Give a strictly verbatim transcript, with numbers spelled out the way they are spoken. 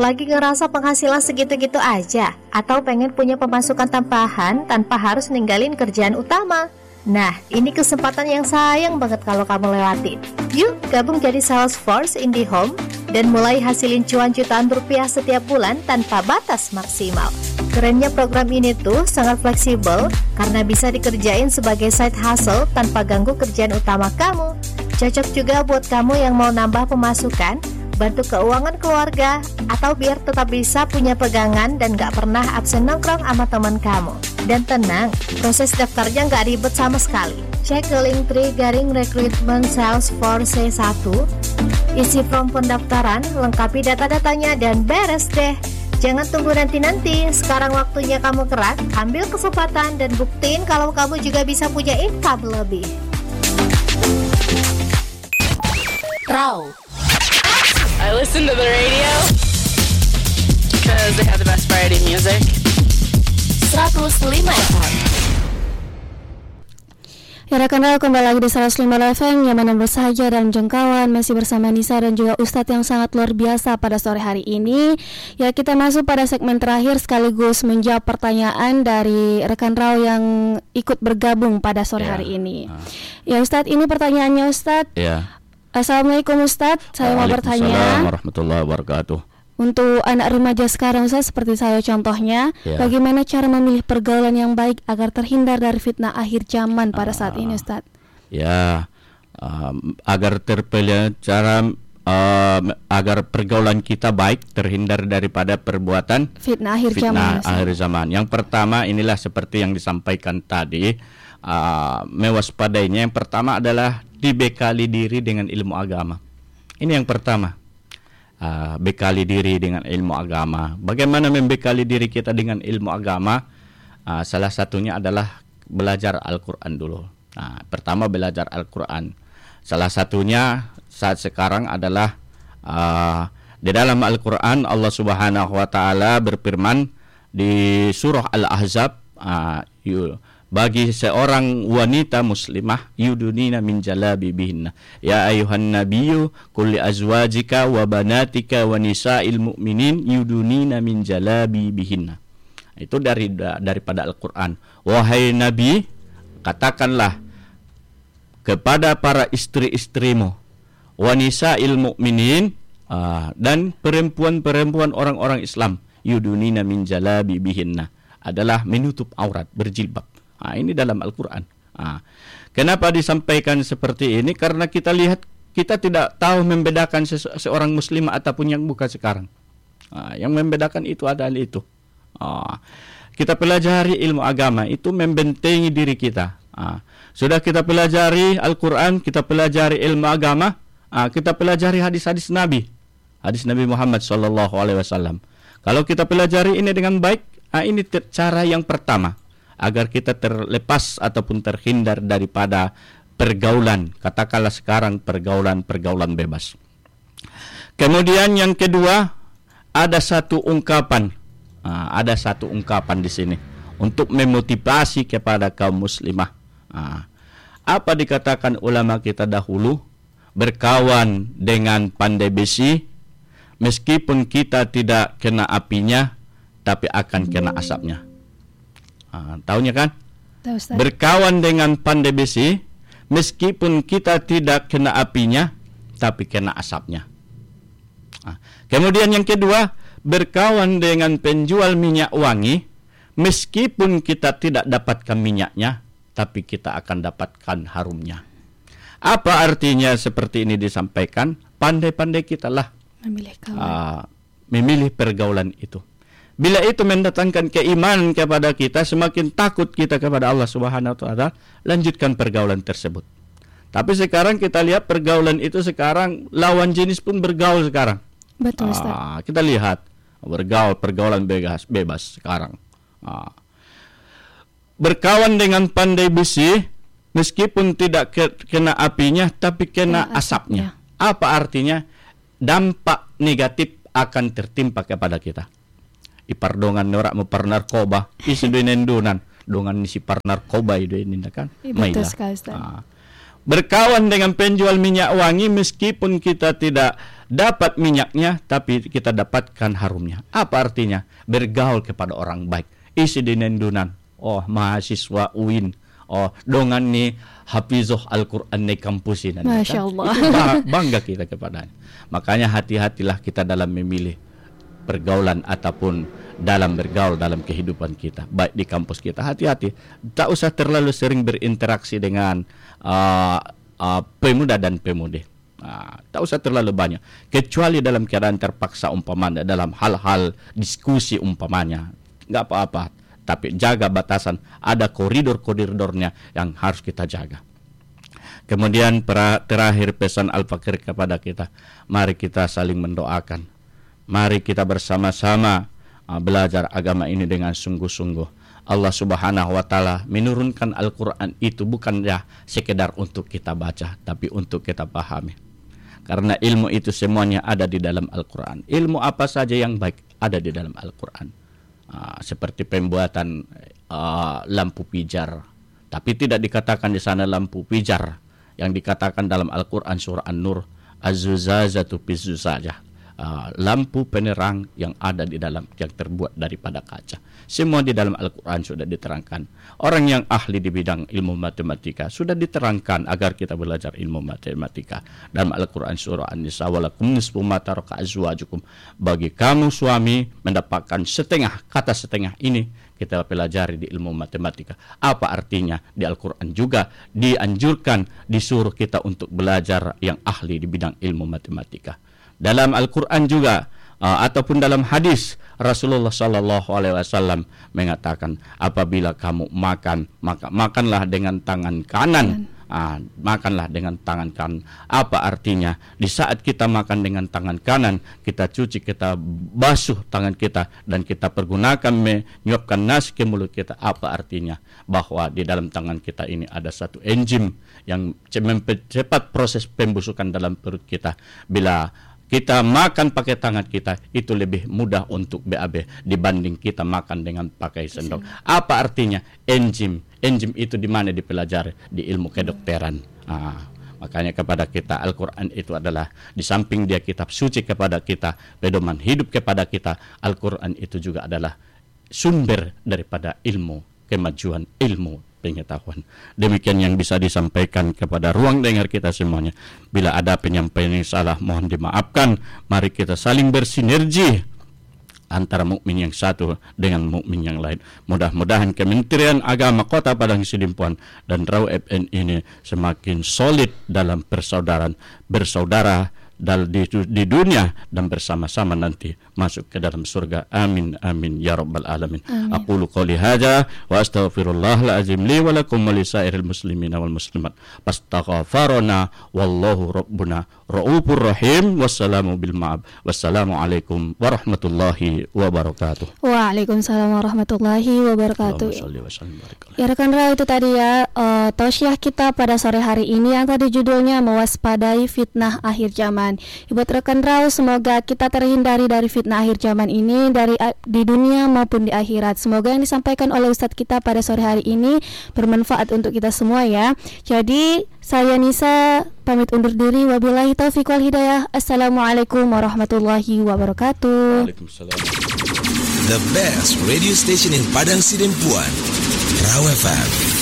Lagi ngerasa penghasilan segitu-gitu aja? Atau pengen punya pemasukan tambahan tanpa harus ninggalin kerjaan utama? Nah, ini kesempatan yang sayang banget kalau kamu lewatin. Yuk, gabung jadi Salesforce IndiHome dan mulai hasilin cuan jutaan rupiah setiap bulan tanpa batas maksimal. Kerennya program ini tuh sangat fleksibel karena bisa dikerjain sebagai side hustle tanpa ganggu kerjaan utama kamu. Cocok juga buat kamu yang mau nambah pemasukan, bantu keuangan keluarga, atau biar tetap bisa punya pegangan dan gak pernah absen nongkrong sama teman kamu. Dan tenang, proses daftarnya gak ribet sama sekali. Cek ke link tri garing rekrutmen Salesforce C satu, isi form pendaftaran, lengkapi data-datanya, dan beres deh. Jangan tunggu nanti-nanti, sekarang waktunya kamu gerak, ambil kesempatan dan buktiin kalau kamu juga bisa punya income lebih. Raw. I listen to the radio because they have the best variety music. seratus lima F M. Ya rekan Raw, kembali lagi di seratus lima F M yang mana bersahaja dalam jangkauan, masih bersama Nisa dan juga Ustadz yang sangat luar biasa pada sore hari ini. Ya, kita masuk pada segmen terakhir sekaligus menjawab pertanyaan dari rekan Raw yang ikut bergabung pada sore ya. hari ini. Ya Ustadz, ini pertanyaannya Ustadz. Ya. Assalamualaikum Ustadz, saya mau bertanya. Waalaikumsalam warahmatullahi wabarakatuh. Untuk anak remaja sekarang Ustadz, seperti saya contohnya, ya. bagaimana cara memilih pergaulan yang baik agar terhindar dari fitnah akhir zaman pada saat uh, ini Ustadz? Ya, uh, agar terpilih cara uh, agar pergaulan kita baik, terhindar daripada perbuatan fitnah akhir fitnah zaman. akhir zaman. Yang pertama inilah seperti yang disampaikan tadi, uh, mewaspadainya. Yang pertama adalah dibekali diri dengan ilmu agama. Ini yang pertama. Uh, bekali diri dengan ilmu agama. Bagaimana membekali diri kita dengan ilmu agama? Uh, salah satunya adalah belajar Al-Quran dulu. Nah, pertama belajar Al-Quran. Salah satunya saat sekarang adalah uh, di dalam Al-Quran Allah Subhanahu Wa Taala berfirman di surah Al-Ahzab, uh, bagi seorang wanita muslimah yudunina min jalabibihinna ya ayuhan nabiyyu qul li azwajika wa banatika wa nisa'il mu'minin yudunina min jalabibihinna. Itu dari daripada Al-Qur'an. Wahai nabi, katakanlah kepada para istri-istrimu wa nisa'il mu'minin, uh, dan perempuan-perempuan orang-orang Islam, yudunina min jalabibihinna adalah menutup aurat, berjilbab. Nah, ini dalam Al-Quran. Nah, kenapa disampaikan seperti ini? Karena kita lihat, kita tidak tahu membedakan sese- seorang muslimah ataupun yang bukan sekarang. Nah, yang membedakan itu adalah itu. Nah, kita pelajari ilmu agama, itu membentengi diri kita. Nah, sudah kita pelajari Al-Quran, kita pelajari ilmu agama, nah, kita pelajari hadis-hadis Nabi, hadis Nabi Muhammad Sallallahu Alaihi Wasallam. Kalau kita pelajari ini dengan baik, nah, ini ter- cara yang pertama agar kita terlepas ataupun terhindar daripada pergaulan, katakanlah sekarang pergaulan-pergaulan bebas. Kemudian yang kedua, ada satu ungkapan, nah, ada satu ungkapan di sini untuk memotivasi kepada kaum muslimah. Nah, apa dikatakan ulama kita dahulu? Berkawan dengan pandai besi, meskipun kita tidak kena apinya, tapi akan kena asapnya. Ah, tahunya kan? Tahu, berkawan dengan pandai besi, meskipun kita tidak kena apinya, tapi kena asapnya. Ah, kemudian yang kedua, berkawan dengan penjual minyak wangi, meskipun kita tidak dapatkan minyaknya, tapi kita akan dapatkan harumnya. Apa artinya seperti ini disampaikan? Pandai-pandai kita lah memilih kawan. Ah, memilih pergaulan itu. Bila itu mendatangkan keimanan kepada kita, semakin takut kita kepada Allah Subhanahu wa taala, lanjutkan pergaulan tersebut. Tapi sekarang kita lihat pergaulan itu sekarang lawan jenis pun bergaul sekarang. Betul, Ustaz. Ah, kita lihat bergaul, pergaulan bebas, bebas sekarang. Ah. Berkawan dengan pandai besi, meskipun tidak kena apinya, tapi kena kena asapnya. asapnya. Apa artinya? Dampak negatif akan tertimpa kepada kita. Ipardongan norak mo par narkoba, isi doinen donan, dongan si par narkoba itu ini kan. Betul sekali, Ustaz. Ah. berkawan dengan penjual minyak wangi meskipun kita tidak dapat minyaknya, tapi kita dapatkan harumnya. Apa artinya? Bergaul kepada orang baik. Isi dinendunan. Oh, mahasiswa U I N. Oh, dongan ni hafizoh Al-Quran di kampus ini. Masya Allah. Itu bangga kita kepadanya. Makanya hati-hatilah kita dalam memilih pergaulan ataupun dalam bergaul dalam kehidupan kita, baik di kampus kita. Hati-hati, tak usah terlalu sering berinteraksi dengan uh, uh, pemuda dan pemudi. Uh, tak usah terlalu banyak, kecuali dalam keadaan terpaksa umpamanya, dalam hal-hal diskusi umpamanya, nggak apa-apa. Tapi jaga batasan, ada koridor-koridornya yang harus kita jaga. Kemudian terakhir pesan Al-Fakir kepada kita, mari kita saling mendoakan. Mari kita bersama-sama uh, belajar agama ini dengan sungguh-sungguh. Allah Subhanahu wa taala menurunkan Al-Qur'an itu bukan ya sekedar untuk kita baca, tapi untuk kita pahami. Karena ilmu itu semuanya ada di dalam Al-Qur'an. Ilmu apa saja yang baik ada di dalam Al-Qur'an. Uh, seperti pembuatan uh, lampu pijar, tapi tidak dikatakan di sana lampu pijar. Yang dikatakan dalam Al-Qur'an surah An-Nur, az-zuzazatu bizuzajah. Uh, lampu penerang yang ada di dalam, yang terbuat daripada kaca. Semua di dalam Al-Quran sudah diterangkan. Orang yang ahli di bidang ilmu matematika sudah diterangkan agar kita belajar ilmu matematika. Dalam Al-Quran surah An-Nisa, walakum nisfu ma taraka azwajukum. Bagi kamu suami mendapatkan setengah, kata setengah ini kita pelajari di ilmu matematika. Apa artinya? Di Al-Quran juga dianjurkan, disuruh kita untuk belajar yang ahli di bidang ilmu matematika. Dalam Al-Quran juga uh, ataupun dalam hadis Rasulullah Sallallahu Alaihi Wasallam mengatakan, apabila kamu makan, maka makanlah dengan tangan kanan. Uh, makanlah dengan tangan kanan. Apa artinya? Di saat kita makan dengan tangan kanan, kita cuci, kita basuh tangan kita, dan kita pergunakan menyuapkan nasi ke mulut kita. Apa artinya? Bahwa di dalam tangan kita ini ada satu enzim yang mempercepat proses pembusukan dalam perut kita. Bila kita makan pakai tangan kita, itu lebih mudah untuk B A B dibanding kita makan dengan pakai sendok. Apa artinya? Enzim. Enzim itu di mana dipelajari? Di ilmu kedokteran. Ah, makanya kepada kita Al-Quran itu adalah, di samping dia kitab suci kepada kita, pedoman hidup kepada kita, Al-Quran itu juga adalah sumber daripada ilmu, kemajuan ilmu pengetahuan. Demikian yang bisa disampaikan kepada ruang dengar kita semuanya. Bila ada penyampaian yang salah, mohon dimaafkan. Mari kita saling bersinergi antara mukmin yang satu dengan mukmin yang lain. Mudah-mudahan Kementerian Agama Kota Padang Sidimpuan dan Raw F N ini semakin solid dalam persaudaraan, bersaudara di, di dunia, dan bersama-sama nanti masuk ke dalam surga. Amin amin ya rabbal alamin. Aqulu qouli hadza wa astaghfirullahal azim li wa lakum wa lisairil muslimina wal muslimat fastaghfarna wallahu rabbuna raufur rahim. Wassalamu bil ma'ab. Wassalamu alaikum warahmatullahi wabarakatuh. Waalaikumsalam warahmatullahi wabarakatuh. Ya rekan Ra, itu tadi ya uh, tausiah kita pada sore hari ini yang tadi judulnya mewaspadai fitnah akhir zaman. Buat rekan Rau, semoga kita terhindari dari fitnah akhir zaman ini, dari di dunia maupun di akhirat. Semoga yang disampaikan oleh Ustadz kita pada sore hari ini bermanfaat untuk kita semua ya. Jadi saya Nisa pamit undur diri. Wabillahi taufiq wal hidayah. Assalamualaikum warahmatullahi wabarakatuh. Waalaikumsalam. The best radio station in Padang Sidimpuan, Raw F M.